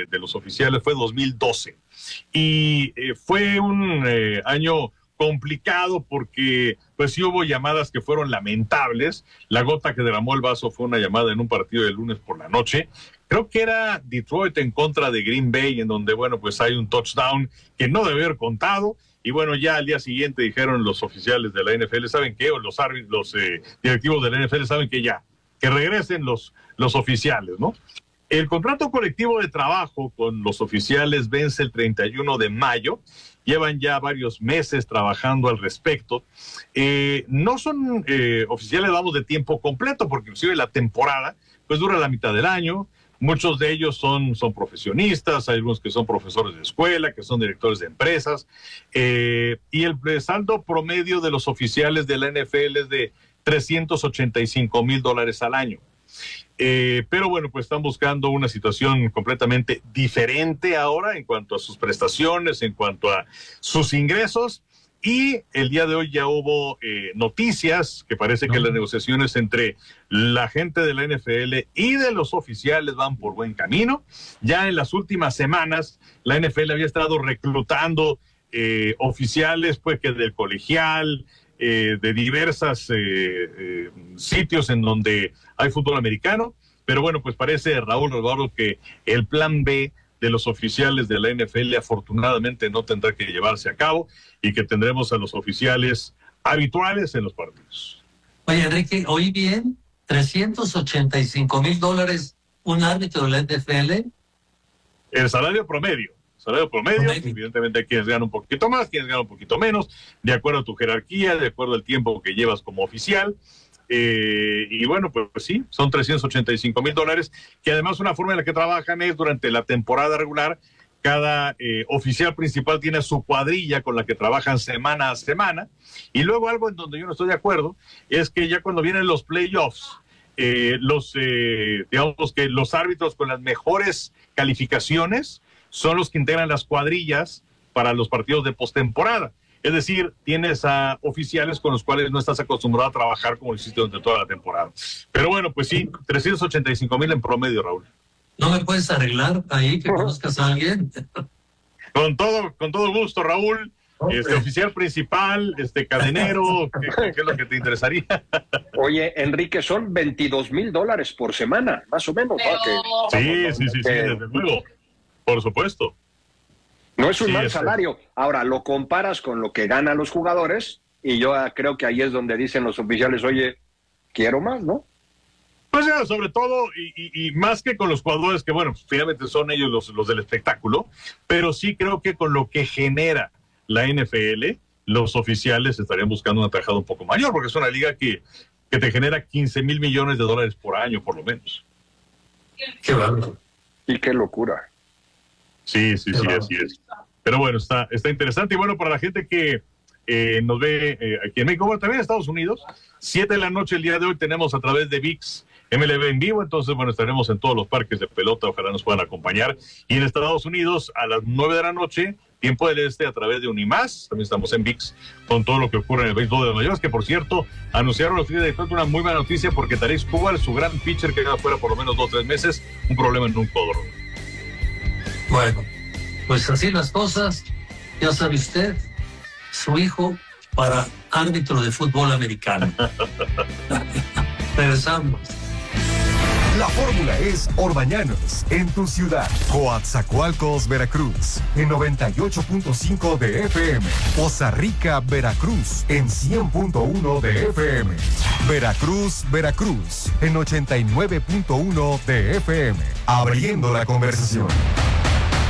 de los oficiales fue 2012. Y fue un año complicado porque pues sí hubo llamadas que fueron lamentables. La gota que derramó el vaso fue una llamada en un partido del lunes por la noche. Creo que era Detroit en contra de Green Bay, en donde, bueno, pues hay un touchdown que no debe haber contado. Y bueno, ya al día siguiente dijeron los oficiales de la NFL, ¿saben qué? O los directivos de la NFL saben que ya, que regresen los oficiales, ¿no? El contrato colectivo de trabajo con los oficiales vence el 31 de mayo. Llevan ya varios meses trabajando al respecto. No son oficiales, vamos, de tiempo completo, porque inclusive la temporada pues dura la mitad del año. Muchos de ellos son profesionistas, hay algunos que son profesores de escuela, que son directores de empresas, y el saldo promedio de los oficiales de la NFL es de $385,000 al año. Pero bueno, pues están buscando una situación completamente diferente ahora en cuanto a sus prestaciones, en cuanto a sus ingresos. Y el día de hoy ya hubo noticias que parece que las negociaciones entre la gente de la NFL y de los oficiales van por buen camino. Ya en las últimas semanas la NFL había estado reclutando oficiales pues que del colegial, de diversas sitios en donde hay fútbol americano. Pero bueno, pues parece, Raúl Alvaro, que el plan B de los oficiales de la NFL afortunadamente no tendrá que llevarse a cabo y que tendremos a los oficiales habituales en los partidos. Oye, Enrique, ¿oí bien? $385,000 un árbitro de la NFL. El salario promedio, evidentemente hay quienes ganan un poquito más, quienes ganan un poquito menos, de acuerdo a tu jerarquía, de acuerdo al tiempo que llevas como oficial. Y bueno, pues sí, son $385,000, que además una forma en la que trabajan es durante la temporada regular. Cada oficial principal tiene su cuadrilla con la que trabajan semana a semana, y luego algo en donde yo no estoy de acuerdo es que ya cuando vienen los playoffs, digamos que los árbitros con las mejores calificaciones son los que integran las cuadrillas para los partidos de postemporada. Es decir, tienes a oficiales con los cuales no estás acostumbrado a trabajar como lo hiciste durante toda la temporada. Pero bueno, pues sí, 385,000 en promedio, Raúl. ¿No me puedes arreglar ahí que conozcas a alguien? Con todo gusto, Raúl. Oficial principal, cadenero, ¿qué es lo que te interesaría? Oye, Enrique, son $22,000 por semana, más o menos. Sí, desde luego, por supuesto. No es un mal salario. Ahora, lo comparas con lo que ganan los jugadores y yo creo que ahí es donde dicen los oficiales, oye, quiero más, ¿no? Pues ya, sobre todo, y más que con los jugadores, que bueno, finalmente son ellos los del espectáculo, pero sí creo que con lo que genera la NFL, los oficiales estarían buscando una tajada un poco mayor, porque es una liga que te genera $15,000 millones por año, por lo menos. Qué bárbaro. Y qué locura. Sí, así es. Pero bueno, está interesante. Y bueno, para la gente que nos ve aquí en México, bueno, también en Estados Unidos, 7 de la noche el día de hoy tenemos a través de ViX MLB en vivo. Entonces, bueno, estaremos en todos los parques de pelota, ojalá nos puedan acompañar. Y en Estados Unidos, a las 9 de la noche, tiempo del este, a través de Unimás, también estamos en ViX con todo lo que ocurre en el béisbol de los mayores, que por cierto, anunciaron los Tigres de Detroit una muy buena noticia porque Tarik Skubal, su gran pitcher que queda fuera por lo menos 2 o 3 meses, un problema en un codo. Bueno, pues así las cosas, ya sabe usted, su hijo para árbitro de fútbol americano. Regresamos. La fórmula es Orbañanos, en tu ciudad. Coatzacoalcos, Veracruz, en 98.5 de FM. Poza Rica, Veracruz, en 100.1 de FM. Veracruz, en 89.1 de FM. Abriendo la conversación.